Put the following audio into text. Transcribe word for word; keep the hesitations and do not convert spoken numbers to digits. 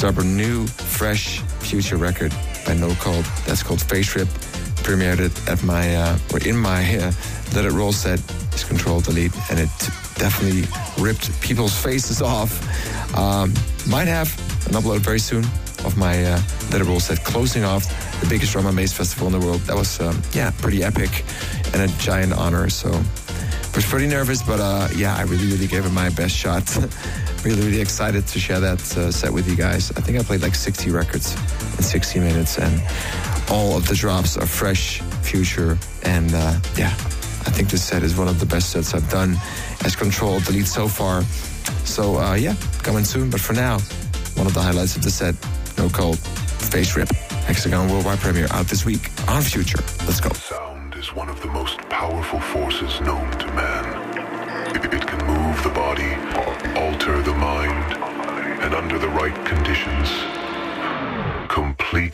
start a new, fresh Future record by No Code. That's called Face Rip. Premiered it at my, uh, or in my uh, Let It Roll set. It's Control Delete, and it definitely ripped people's faces off. Um, might have an upload very soon of my uh, Let It Roll set, closing off the biggest drum and bass festival in the world. That was, um, yeah, pretty epic and a giant honor. So I was pretty nervous, but uh, yeah, I really, really gave it my best shot. Really, really excited to share that uh, set with you guys. I think I played like sixty records in sixty minutes, and all of the drops are fresh, Future, and uh, yeah, I think this set is one of the best sets I've done as Control Delete so far. So uh, yeah, coming soon. But for now, one of the highlights of the set, No Code, Face Rip, Hexagon Worldwide Premiere out this week on Future. Let's go. Sound is one of the most powerful forces known to man. It, it can move the body, alter the mind, and under the right conditions,